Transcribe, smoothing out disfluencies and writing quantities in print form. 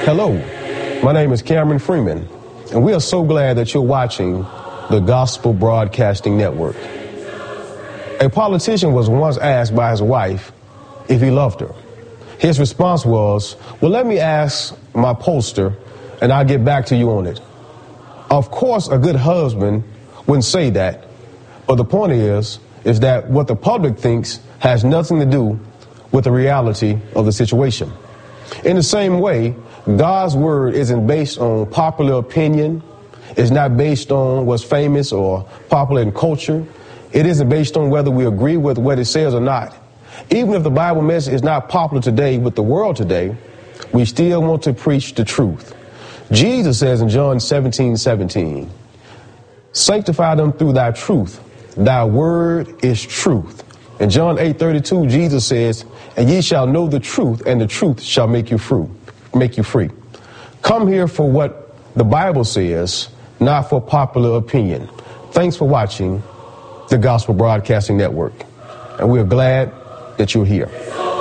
Hello, my name is Cameron Freeman, and we are so glad that you're watching the Gospel Broadcasting Network. A politician was once asked by his wife if he loved her. His response was, well, let me ask my pollster, and I'll get back to you on it. Of course, a good husband wouldn't say that, but the point is that what the public thinks has nothing to do with the reality of the situation. In the same way, God's word isn't based on popular opinion. It's not based on what's famous or popular in culture. It isn't based on whether we agree with what it says or not. Even if the Bible message is not popular today with the world today, we still want to preach the truth. Jesus says in John 17:17, sanctify them through thy truth. Thy word is truth. In John 8:32, Jesus says, and ye shall know the truth, and the truth shall make you free. Come here for what the Bible says, not for popular opinion. Thanks for watching the Gospel Broadcasting Network, and we are glad that you're here.